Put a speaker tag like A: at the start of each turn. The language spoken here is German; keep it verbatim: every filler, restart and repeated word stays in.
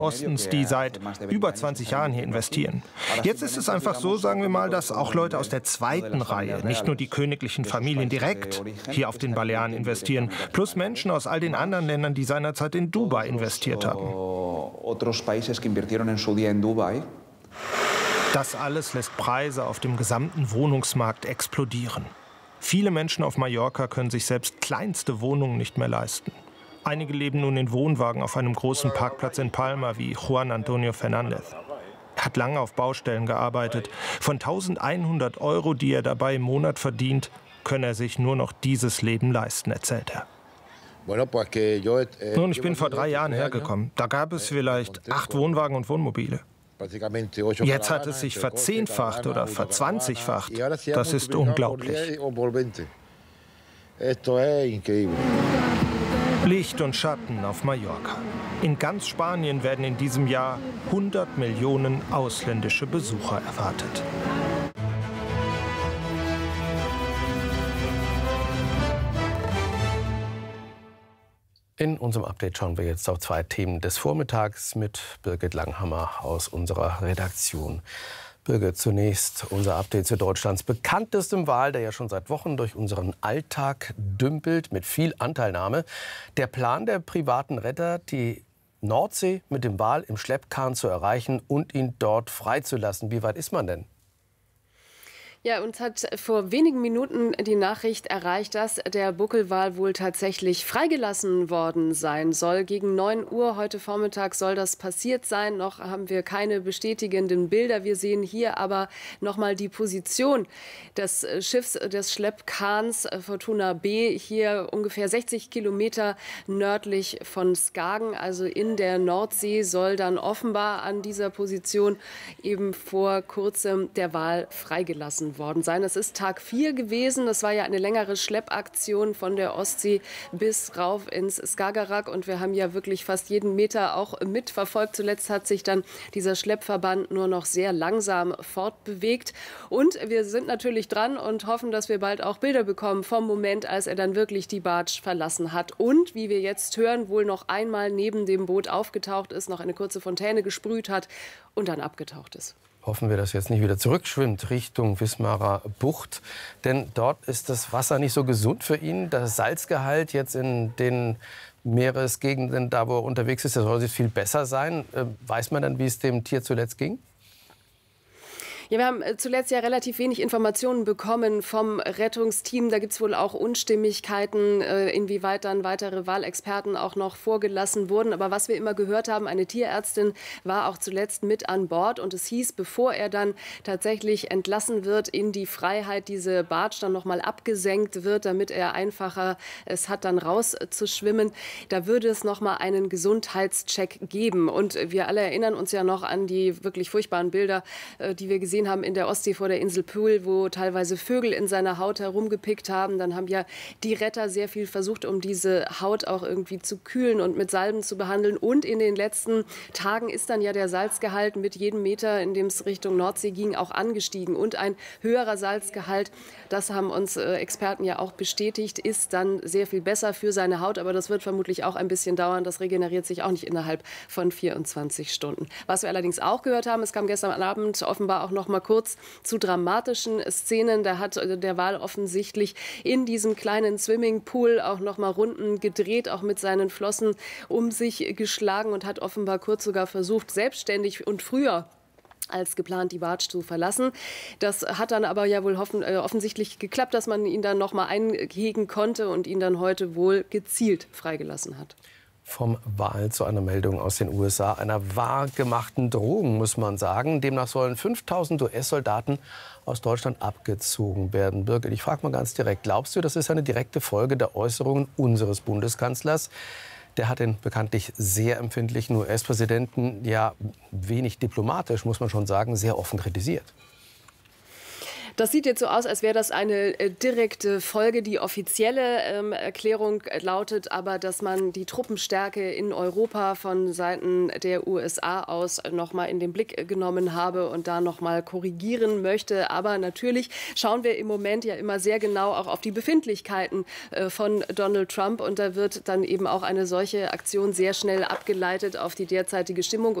A: Ostens, die seit über zwanzig Jahren hier investieren. Jetzt ist es einfach so, sagen wir mal, dass auch Leute aus der zweiten Reihe, nicht nur die königlichen Familien direkt hier auf den Balearen investieren, plus Menschen aus all den anderen Ländern, die seinerzeit in Dubai investiert haben. Das alles lässt Preise auf dem gesamten Wohnungsmarkt explodieren. Viele Menschen auf Mallorca können sich selbst kleinste Wohnungen nicht mehr leisten. Einige leben nun in Wohnwagen auf einem großen Parkplatz in Palma, wie Juan Antonio Fernández. Er hat lange auf Baustellen gearbeitet. Von eintausendeinhundert Euro, die er dabei im Monat verdient, könne er sich nur noch dieses Leben leisten, erzählt er. Nun, ich bin vor drei Jahren hergekommen. Da gab es vielleicht acht Wohnwagen und Wohnmobile. Jetzt hat es sich verzehnfacht oder verzwanzigfacht. Das ist unglaublich. Licht und Schatten auf Mallorca. In ganz Spanien werden in diesem Jahr hundert Millionen ausländische Besucher erwartet.
B: In unserem Update schauen wir jetzt auf zwei Themen des Vormittags mit Birgit Langhammer aus unserer Redaktion. Birgit, zunächst unser Update zu Deutschlands bekanntestem Wal, der ja schon seit Wochen durch unseren Alltag dümpelt mit viel Anteilnahme. Der Plan der privaten Retter, die Nordsee mit dem Wal im Schleppkahn zu erreichen und ihn dort freizulassen. Wie weit ist man denn?
C: Ja, uns hat vor wenigen Minuten die Nachricht erreicht, dass der Buckelwal wohl tatsächlich freigelassen worden sein soll. Gegen neun Uhr heute Vormittag soll das passiert sein. Noch haben wir keine bestätigenden Bilder. Wir sehen hier aber noch mal die Position des Schiffs, des Schleppkahns Fortuna B, hier ungefähr sechzig Kilometer nördlich von Skagen, also in der Nordsee, soll dann offenbar an dieser Position eben vor kurzem der Wal freigelassen worden sein. Es ist Tag vier gewesen. Das war ja eine längere Schleppaktion von der Ostsee bis rauf ins Skagerrak. Und wir haben ja wirklich fast jeden Meter auch mitverfolgt. Zuletzt hat sich dann dieser Schleppverband nur noch sehr langsam fortbewegt. Und wir sind natürlich dran und hoffen, dass wir bald auch Bilder bekommen vom Moment, als er dann wirklich die Barge verlassen hat. Und, wie wir jetzt hören, wohl noch einmal neben dem Boot aufgetaucht ist, noch eine kurze Fontäne gesprüht hat und dann abgetaucht ist.
B: Hoffen wir, dass jetzt nicht wieder zurückschwimmt Richtung Wismarer Bucht. Denn dort ist das Wasser nicht so gesund für ihn. Das Salzgehalt jetzt in den Meeresgegenden, da wo er unterwegs ist, das soll viel besser sein. Weiß man dann, wie es dem Tier zuletzt ging?
C: Ja, wir haben zuletzt ja relativ wenig Informationen bekommen vom Rettungsteam. Da gibt es wohl auch Unstimmigkeiten, inwieweit dann weitere Walexperten auch noch vorgelassen wurden. Aber was wir immer gehört haben, eine Tierärztin war auch zuletzt mit an Bord. Und es hieß, bevor er dann tatsächlich entlassen wird in die Freiheit, diese Barge dann noch mal abgesenkt wird, damit er einfacher es hat, dann rauszuschwimmen, da würde es noch mal einen Gesundheitscheck geben. Und wir alle erinnern uns ja noch an die wirklich furchtbaren Bilder, die wir gesehen haben in der Ostsee vor der Insel Pöhl, wo teilweise Vögel in seiner Haut herumgepickt haben. Dann haben ja die Retter sehr viel versucht, um diese Haut auch irgendwie zu kühlen und mit Salben zu behandeln. Und in den letzten Tagen ist dann ja der Salzgehalt mit jedem Meter, in dem es Richtung Nordsee ging, auch angestiegen. Und ein höherer Salzgehalt, das haben uns äh, Experten ja auch bestätigt, ist dann sehr viel besser für seine Haut. Aber das wird vermutlich auch ein bisschen dauern. Das regeneriert sich auch nicht innerhalb von vierundzwanzig Stunden. Was wir allerdings auch gehört haben, es kam gestern Abend offenbar auch noch mal kurz zu dramatischen Szenen. Da hat der Wal offensichtlich in diesem kleinen Swimmingpool auch noch mal Runden gedreht, auch mit seinen Flossen um sich geschlagen und hat offenbar kurz sogar versucht, selbstständig und früher als geplant die Barge zu verlassen. Das hat dann aber ja wohl hoffen, äh, offensichtlich geklappt, dass man ihn dann noch mal einhegen konnte und ihn dann heute wohl gezielt freigelassen hat.
B: Vom Wal zu einer Meldung aus den U S A, einer wahrgemachten Drohung, muss man sagen. Demnach sollen fünftausend U S-Soldaten aus Deutschland abgezogen werden. Birgit, ich frage mal ganz direkt, glaubst du, das ist eine direkte Folge der Äußerungen unseres Bundeskanzlers? Der hat den bekanntlich sehr empfindlichen U S-Präsidenten ja wenig diplomatisch, muss man schon sagen, sehr offen kritisiert.
C: Das sieht jetzt so aus, als wäre das eine äh, direkte Folge. Die offizielle ähm, Erklärung lautet aber, dass man die Truppenstärke in Europa von Seiten der U S A aus noch mal in den Blick genommen habe und da noch mal korrigieren möchte. Aber natürlich schauen wir im Moment ja immer sehr genau auch auf die Befindlichkeiten äh, von Donald Trump. Und da wird dann eben auch eine solche Aktion sehr schnell abgeleitet auf die derzeitige Stimmung.